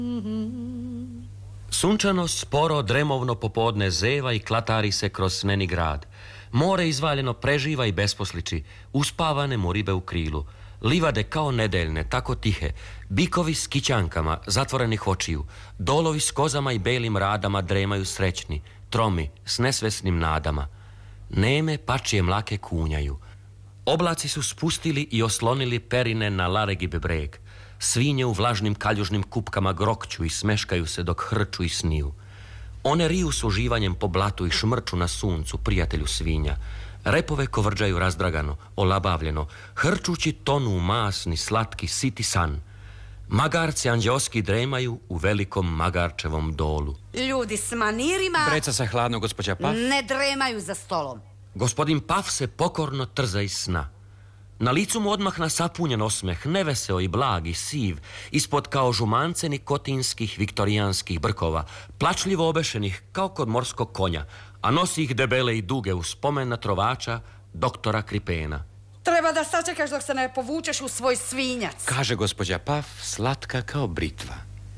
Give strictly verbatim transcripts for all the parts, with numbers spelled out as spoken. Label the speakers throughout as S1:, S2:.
S1: Sunčano, sporo, dremovno popodne zeva i klatari se kroz sneni grad. More izvaljeno preživa i besposliči, uspavane mu ribe u krilu. Livade kao nedeljne, tako tihe, bikovi s kićankama, zatvorenih očiju, dolovi s kozama i belim radama dremaju srećni, tromi, s nesvesnim nadama. Neme pačije mlake kunjaju. Oblaci su spustili i oslonili perine na Laregibe breg. Svinje u vlažnim kaljužnim kupkama grokću i smeškaju se dok hrču i sniju. One riju s uživanjem po blatu i šmrču na suncu, prijatelju svinja. Repove kovrđaju razdragano, olabavljeno, hrčući tonu u masni, slatki, siti san. Magarci anđeoski dremaju u velikom magarčevom dolu.
S2: Ljudi s manirima...
S3: Breca sa hladno, gospođa Paf.
S2: Ne dremaju za stolom.
S1: Gospodin Paf se pokorno trza iz sna. Na licu mu odmahna sapunjen osmeh, neveseo i blag i siv, ispod kao žumanceni kotinskih viktorijanskih brkova, plačljivo obešenih kao kod morskog konja, a nosi ih debele i duge u spomen na trovača doktora Kripena.
S2: Treba da sačekaš dok se ne povučeš u svoj svinjac.
S3: Kaže gospođa Paf, slatka kao britva.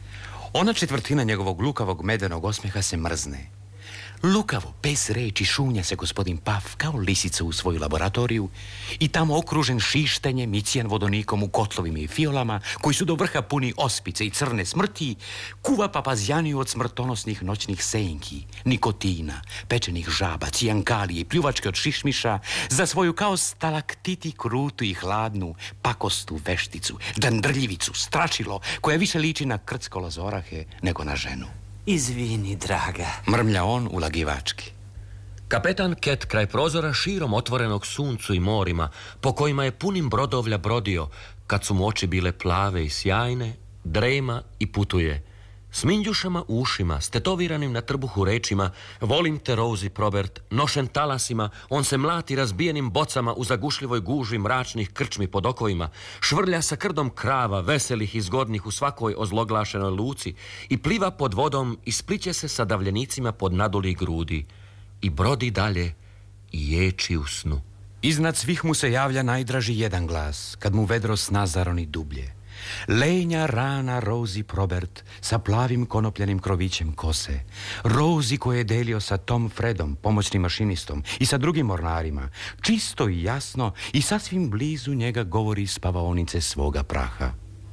S3: Ona četvrtina njegovog lukavog medenog osmeha se mrzne. Lukavo, bez reči, šunja se gospodin Paf kao lisica u svoju laboratoriju i tamo okružen šištenjem i cijen vodonikom u kotlovima i fiolama, koji su do vrha puni ospice i crne smrti, kuva papazjaniju od smrtonosnih noćnih senki, nikotina, pečenih žaba, cijankalije i pljuvačke od šišmiša za svoju kao stalaktiti krutu i hladnu pakostu vešticu, džandrljivicu, stračilo, koja više liči na krckolo zorahe nego na ženu.
S4: Izvini, draga,
S3: mrmlja on ulagivački.
S1: Kapetan Ket kraj prozora širom otvorenog suncu i morima, po kojima je punim brodovlja brodio, kad su mu oči bile plave i sjajne, drema i putuje. S minđušama u ušima, stetoviranim na trbuhu rečima, volim te, Rosie Probert, nošen talasima, on se mlati razbijenim bocama u zagušljivoj gužvi mračnih krčmi pod okovima, švrlja sa krdom krava, veselih i zgodnih u svakoj ozloglašenoj luci i pliva pod vodom i spliće se sa davljenicima pod nadulih grudi i brodi dalje i ječi u snu.
S3: Iznad svih mu se javlja najdraži jedan glas, kad mu vedro sna zaroni dublje. Lenja rana Rosie Probert sa plavim konopljenim krovićem kose. Rosie koje je delio sa Tom Fredom, pomoćnim mašinistom, i sa drugim mornarima. Čisto i jasno i sasvim blizu njega govori spavaonice svoga praha.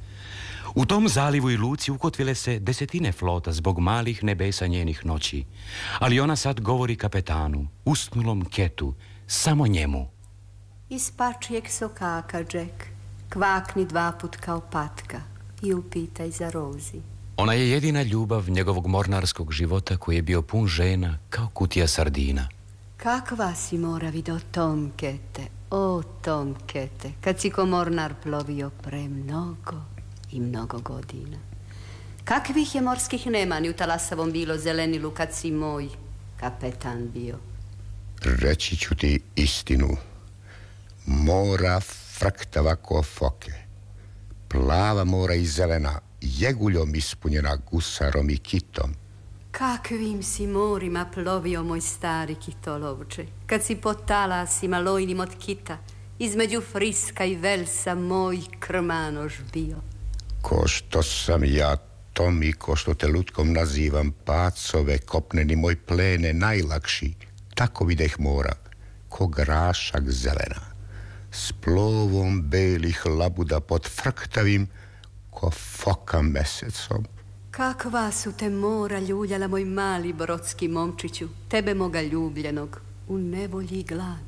S3: U tom zalivu i luci ukotvile se desetine flota zbog malih nebesa njenih noći. Ali ona sad govori kapetanu, usnulom Ketu, samo njemu.
S5: Iz pačijeg sokaka, Jack. Kvakni dva put kao patka i upitaj za Rosie.
S3: Ona je jedina ljubav njegovog mornarskog života koji je bio pun žena kao kutija sardina.
S5: Kakva si mora vidio Tom Kete, o Tom Kete, kad si ko mornar plovio pre mnogo i mnogo godina. Kakvih je morskih nemani u talasavom bilo zelenilu kad si moj kapetan bio?
S6: Reći ću ti istinu. Mora fraktava ko foke, plava mora i zelena, jeguljom ispunjena gusarom i kitom.
S5: Kakvim si morima plovio, moj stari kitolovče, kad si po talasima lojnim od kita, između Friska i Velsa moj krmanoš bio.
S6: Ko što sam ja, Tomi, ko što te lutkom nazivam, pacove, kopneni moj plene, najlakši, tako videh mora, ko grašak zelena. S plovom belih labuda pod frktavim ko foka mesecom.
S5: Kakva su te mora ljuljala, moj mali brodski momčiću, tebe moga ljubljenog, u nevolji i glad.